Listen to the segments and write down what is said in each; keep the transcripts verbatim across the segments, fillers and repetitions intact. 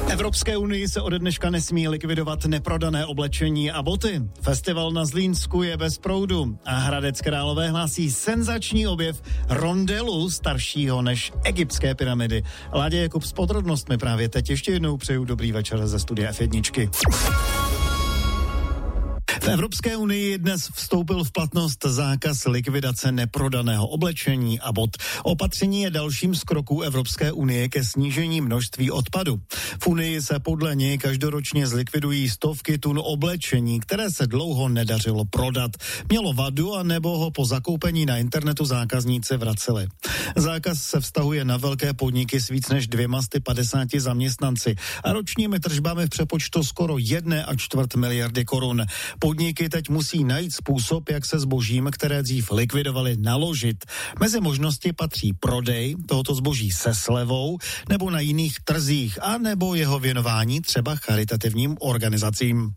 Evropské unii se ode dneška nesmí likvidovat neprodané oblečení a boty. Festival na Zlínsku je bez proudu a Hradec Králové hlásí senzační objev rondelu staršího než egyptské pyramidy. Láďa Jakub s podrobnostmi právě teď. Ještě jednou přeju dobrý večer ze studia F jedna. V Evropské unii dnes vstoupil v platnost zákaz likvidace neprodaného oblečení a bot. Opatření je dalším z kroků Evropské unie ke snížení množství odpadu. V unii se podle něj každoročně zlikvidují stovky tun oblečení, které se dlouho nedařilo prodat. Mělo vadu a nebo ho po zakoupení na internetu zákazníci vraceli. Zákaz se vztahuje na velké podniky s víc než dvěma sty padesáti zaměstnanci a ročními tržbami v přepočtu skoro jedné a čtvrt miliardy korun. Podniky teď musí najít způsob, jak se zbožím, které dřív likvidovali, naložit. Mezi možnosti patří prodej tohoto zboží se slevou nebo na jiných trzích a nebo jeho věnování třeba charitativním organizacím.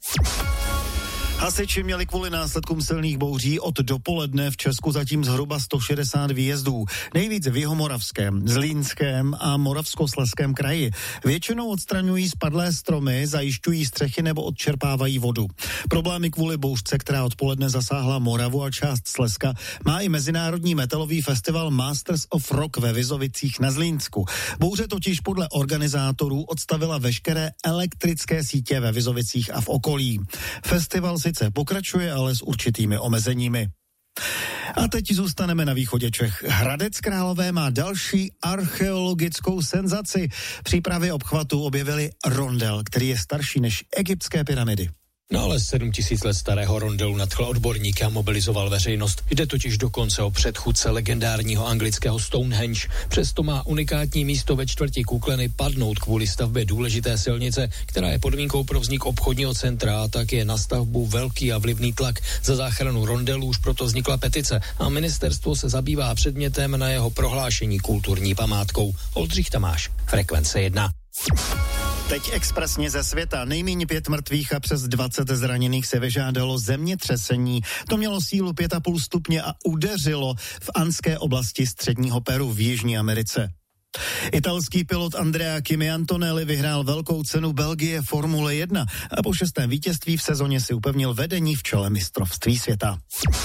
Hasiči měli kvůli následkům silných bouří od dopoledne v Česku zatím zhruba sto šedesát výjezdů. Nejvíc v Jihomoravském, Zlínském a Moravskoslezském kraji. Většinou odstraňují spadlé stromy, zajišťují střechy nebo odčerpávají vodu. Problémy kvůli bouřce, která odpoledne zasáhla Moravu a část Slezska, má i mezinárodní metalový festival Masters of Rock ve Vizovicích na Zlínsku. Bouře totiž podle organizátorů odstavila veškeré elektrické sítě ve Vizovicích a v okolí. Festival si pokračuje, ale s určitými omezeními. A teď zůstaneme na východě Čech. Hradec Králové má další archeologickou senzaci. Při právě obchvatu objevili rondel, který je starší než egyptské pyramidy. Nález sedm tisíc let starého rondelu nadchl odborníky a mobilizoval veřejnost. Jde totiž dokonce o předchůdce legendárního anglického Stonehenge. Přesto má unikátní místo ve čtvrti Kukleny padnout kvůli stavbě důležité silnice, která je podmínkou pro vznik obchodního centra, a tak je na stavbu velký a vlivný tlak. Za záchranu rondelu už proto vznikla petice a ministerstvo se zabývá předmětem na jeho prohlášení kulturní památkou. Oldřich Tamáš, Frekvence jedna. Teď expresně ze světa. Nejméně pět mrtvých a přes dvacet zraněných se vyžádalo zemětřesení. To mělo sílu pět a půl stupně a udeřilo v Andské oblasti středního Peru v Jižní Americe. Italský pilot Andrea Kimi Antonelli vyhrál velkou cenu Belgie Formule jedna a po šestém vítězství v sezóně si upevnil vedení v čele mistrovství světa.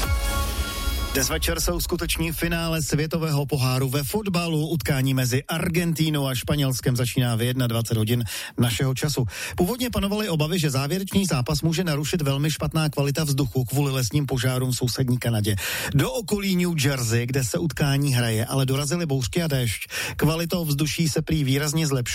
Dnes večer se uskuteční finále světového poháru ve fotbalu. Utkání mezi Argentínou a Španělskem začíná v dvacet jedna hodin našeho času. Původně panovaly obavy, že závěrečný zápas může narušit velmi špatná kvalita vzduchu kvůli lesním požárům v sousední Kanadě. Do okolí New Jersey, kde se utkání hraje, ale dorazily bouřky a déšť. Kvalita ovzduší se prý výrazně zlepšuje.